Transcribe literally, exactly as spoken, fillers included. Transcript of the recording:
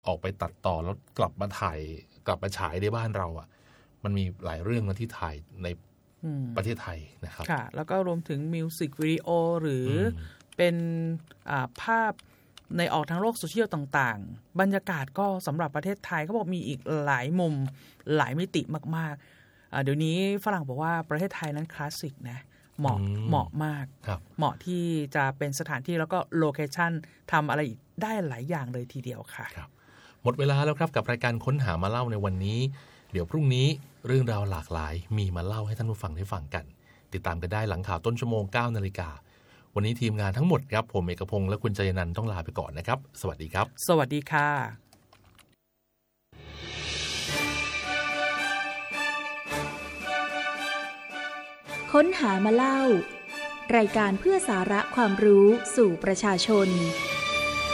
ออกไปตัดต่อแล้วกลับมาถ่ายกลับมาฉายในบ้านเราอ่ะมันมีหลายเรื่องนะที่ถ่ายในประเทศไทยนะครับค่ะแล้วก็รวมถึงมิวสิกวิดีโอหรือเป็นภาพในออกทางโลกโซเชียลต่างๆบรรยากาศก็สำหรับประเทศไทยเขาบอกมีอีกหลายมุมหลายมิติมากๆเดี๋ยวนี้ฝรั่งบอกว่าประเทศไทยนั้นคลาสสิกนะเหมาะเหมาะมากเหมาะที่จะเป็นสถานที่แล้วก็โลเคชั่นทำอะไรได้หลายอย่างเลยทีเดียวค่ะหมดเวลาแล้วครับกับรายการค้นหามาเล่าในวันนี้เดี๋ยวพรุ่งนี้เรื่องราวหลากหลายมีมาเล่าให้ท่านผู้ฟังได้ฟังกันติดตามกันได้หลังข่าวต้นชั่วโมง เก้านาฬิกาวันนี้ทีมงานทั้งหมดครับผมเอกพงษ์และคุณใจนันท์ต้องลาไปก่อนนะครับสวัสดีครับสวัสดีค่ะค้นหามาเล่ารายการเพื่อสาระความรู้สู่ประชาชน